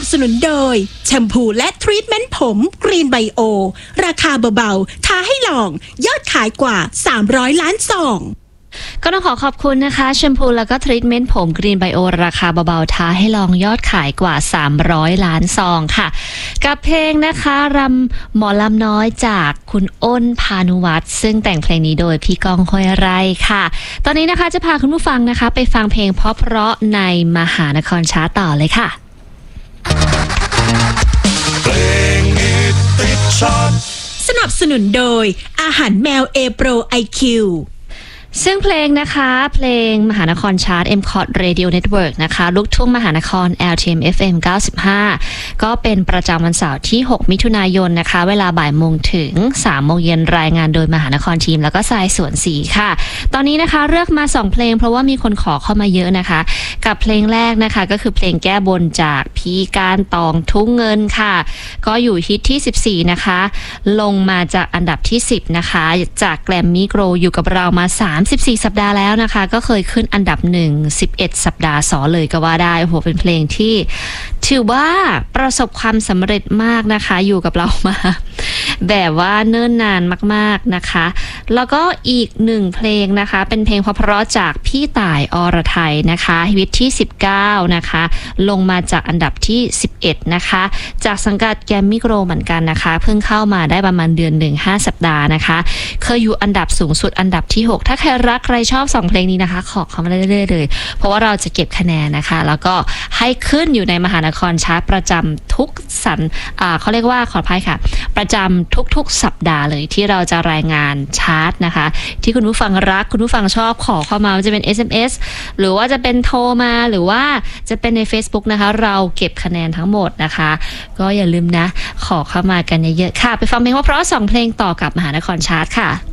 สนุนโดยแชมพูและทรีทเมนต์ผมกรีนไบโอราคาเบาๆท้าให้ลองยอดขายกว่า300ล้านซองก็ต้องขอบคุณนะคะแชมพูแล้วก็ทรีทเมนต์ผมกรีนไบโอราคาเบาๆท้าให้ลองยอดขายกว่า300ล้านซองค่ะกับเพลงนะคะรำหมอลำน้อยจากคุณอ้นพานุวัฒน์ซึ่งแต่งเพลงนี้โดยพี่ก้องห้วยไร่ค่ะตอนนี้นะคะจะพาคุณผู้ฟังนะคะไปฟังเพลงเพราะๆในมหานครชาร์ตต่อเลยค่ะเพลงฮิตติดชาร์ตสนับสนุนโดยอาหารแมว A Pro IQ ซึ่งเพลงนะคะเพลงมหานครชาร์ต MCOT Radio Network นะคะลูกทุ่งมหานคร LTM FM 95ก็เป็นประจำวันเสาร์ที่6มิถุนายนนะคะเวลาบ่ายโมงถึง3โมงเย็นรายงานโดยมหานครทีมแล้วก็ทรายสวนศรีค่ะตอนนี้นะคะเลือกมา2เพลงเพราะว่ามีคนขอเข้ามาเยอะนะคะกับเพลงแรกนะคะก็คือเพลงแก้บนจากพี่การตองทุ่งเงินค่ะก็อยู่ฮิตที่14นะคะลงมาจากอันดับที่10นะคะจากแกรมมี่โกลอยู่กับเรามา34สัปดาห์แล้วนะคะก็เคยขึ้นอันดับ1 11สัปดาห์ซ้อนเลยก็ว่าได้โอ้โหเป็นเพลงที่ถือว่าประสบความสำเร็จมากนะคะอยู่กับเรามาแบบว่าเนิ่นนานมากๆนะคะแล้วก็อีก1เพลงนะคะเป็นเพลงเพราะๆจากพี่ต่ายอรไทยนะคะฮิตที่19นะคะลงมาจากอันดับที่11นะคะจากสังกัดแกรมมี่โกลเหมือนกันนะคะเพิ่งเข้ามาได้ประมาณเดือน5สัปดาห์นะคะเคยอยู่อันดับสูงสุดอันดับที่6ถ้าใครรักใครชอบ2เพลงนี้นะคะขอเข้ามาเรื่อยๆเลยเพราะว่าเราจะเก็บคะแนนนะคะแล้วก็ให้ขึ้นอยู่ในมหานครชาร์ตประจำทุกเขาเรียกว่าขออภัยค่ะประจำทุกๆสัปดาห์เลยที่เราจะรายงานชาร์ตนะคะที่คุณผู้ฟังรักคุณผู้ฟังชอบขอเข้ามาจะเป็น SMS หรือว่าจะเป็นโทรมาหรือว่าจะเป็นใน Facebook นะคะเราเก็บคะแนนทั้งหมดนะคะก็อย่าลืมนะขอเข้ามากันเยอะๆค่ะไปฟังเพลงเพราะๆ2เพลงต่อกับมหานครชาร์ตค่ะ